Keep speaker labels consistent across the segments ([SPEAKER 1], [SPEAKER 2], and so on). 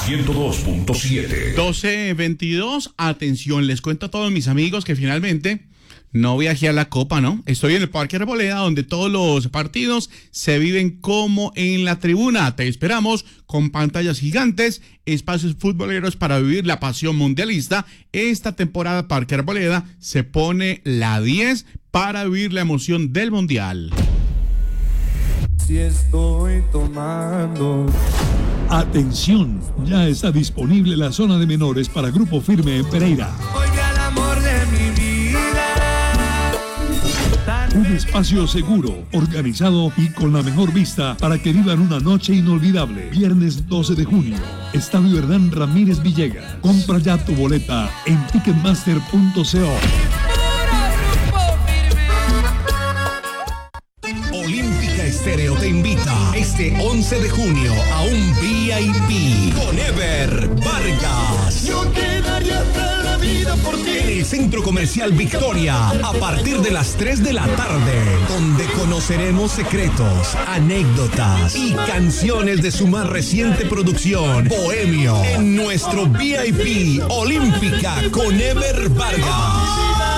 [SPEAKER 1] 102.7.
[SPEAKER 2] 12:22. Atención, les cuento a todos mis amigos que finalmente no viajé a la Copa, ¿no? Estoy en el Parque Arboleda, donde todos los partidos se viven como en la tribuna. Te esperamos con pantallas gigantes, espacios futboleros para vivir la pasión mundialista. Esta temporada Parque Arboleda se pone la 10 para vivir la emoción del Mundial.
[SPEAKER 3] Si estoy tomando.
[SPEAKER 4] Atención, ya está disponible la zona de menores para Grupo Firme en Pereira.
[SPEAKER 3] Oye, al amor de mi vida.
[SPEAKER 4] Un espacio seguro, organizado y con la mejor vista para que vivan una noche inolvidable. Viernes 12 de junio, Estadio Hernán Ramírez Villegas. Compra ya tu boleta en ticketmaster.co.
[SPEAKER 1] Olímpica Estéreo te invita este 11 de junio a un VIP con Ever Vargas.
[SPEAKER 3] Yo quedaría hasta la vida por ti.
[SPEAKER 1] En el Centro Comercial Victoria, a partir de las 3 de la tarde, donde conoceremos secretos, anécdotas y canciones de su más reciente producción, Bohemio, en nuestro VIP Olímpica con Ever Vargas.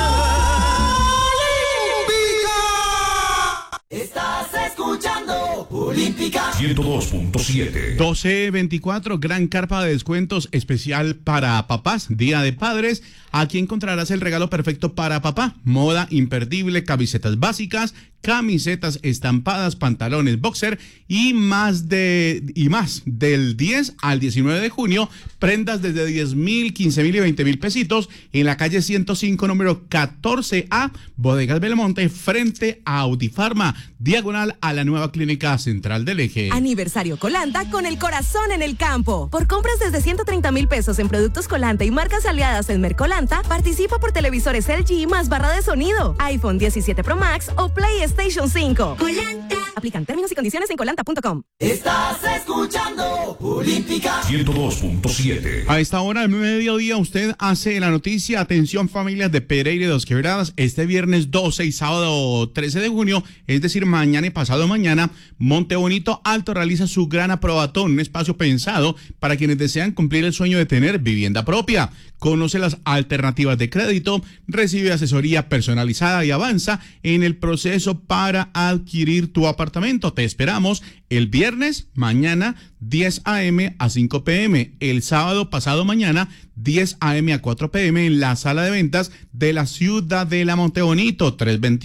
[SPEAKER 5] Estás escuchando Olímpica
[SPEAKER 1] 102.7.
[SPEAKER 2] 12:24, gran carpa de descuentos especial para papás, Día de Padres. Aquí encontrarás el regalo perfecto para papá. Moda imperdible, camisetas básicas, camisetas estampadas, pantalones boxer y más del 10 al 19 de junio, prendas desde 10,000, 15,000 y 20,000 pesitos en la calle 105, número 14A, Bodegas Belmonte, frente a Autifarma, diagonal a la nueva clínica central del Eje.
[SPEAKER 6] Aniversario Colanta con el corazón en el campo. Por compras desde 130,000 pesos en productos Colanta y marcas aliadas en Mercolanta, participa por televisores LG más barra de sonido, iPhone 17 Pro Max o PlayStation 5. Colanta. Aplican términos y condiciones en colanta.com.
[SPEAKER 5] Estás escuchando Olímpica
[SPEAKER 1] 102.7.
[SPEAKER 2] A esta hora del mediodía usted hace la noticia. Atención, familias de Pereira y Dos Quebradas. Este viernes 12 y sábado 13 de junio, es decir, mañana y pasado mañana, Montebonito Alto realiza su gran aprobatón, un espacio pensado para quienes desean cumplir el sueño de tener vivienda propia. Conoce las alternativas de crédito, recibe asesoría personalizada y avanza en el proceso para adquirir tu apartamento. Te esperamos el viernes, mañana, 10 a.m. a 5 p.m. El sábado pasado mañana, 10 a.m. a 4 p.m. en la sala de ventas de la Ciudadela Montebonito,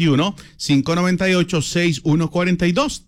[SPEAKER 2] 321-598-6142,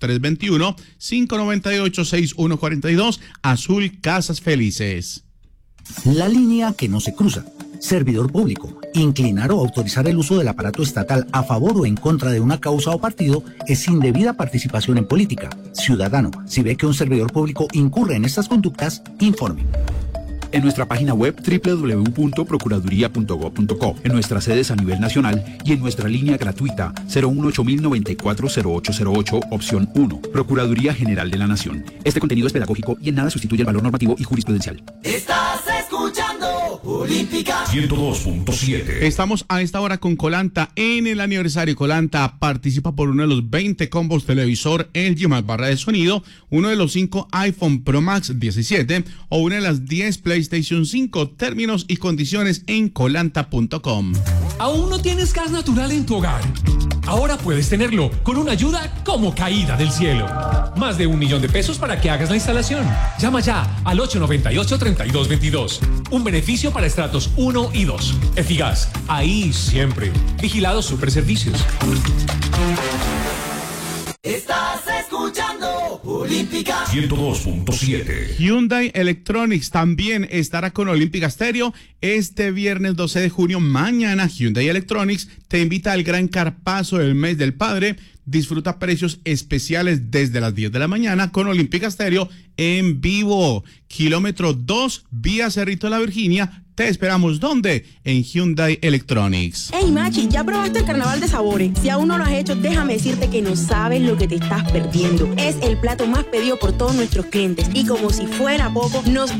[SPEAKER 2] 321-598-6142, Azul Casas Felices.
[SPEAKER 7] La línea que no se cruza. Servidor público. Inclinar o autorizar el uso del aparato estatal a favor o en contra de una causa o partido es indebida participación en política. Ciudadano, si ve que un servidor público incurre en estas conductas, informe.
[SPEAKER 8] En nuestra página web www.procuraduría.gov.co, en nuestras sedes a nivel nacional y en nuestra línea gratuita 018-094-0808, opción 1, Procuraduría General de la Nación. Este contenido es pedagógico y en nada sustituye el valor normativo y jurisprudencial.
[SPEAKER 5] Estás escuchando Olímpica
[SPEAKER 1] 102.7.
[SPEAKER 2] Estamos a esta hora con Colanta en el aniversario. Colanta participa por uno de los 20 combos televisor LG más barra de sonido, uno de los 5 iPhone Pro Max 17 o una de las 10 PlayStation 5. Términos y condiciones en colanta.com.
[SPEAKER 9] ¿Aún no tienes gas natural en tu hogar? Ahora puedes tenerlo con una ayuda como caída del cielo. Más de 1 millón de pesos para que hagas la instalación. Llama ya al 898-3222. Un beneficio para estratos 1 y 2. Efigas, ahí siempre. Vigilado Superservicios.
[SPEAKER 5] Estás escuchando Olímpica
[SPEAKER 1] 102.7.
[SPEAKER 2] Hyundai Electronics también estará con Olímpica Stereo este viernes 12 de junio. Mañana Hyundai Electronics te invita al gran carpazo del mes del padre. Disfruta precios especiales desde las 10 de la mañana con Olímpica Stereo en vivo. Kilómetro 2, vía Cerrito de la Virginia. Te esperamos, ¿dónde? En Hyundai Electronics.
[SPEAKER 6] Hey Machi, ¿ya probaste el carnaval de sabores? Si aún no lo has hecho, déjame decirte que no sabes lo que te estás perdiendo. Es el plato más pedido por todos nuestros clientes y como si fuera poco, nos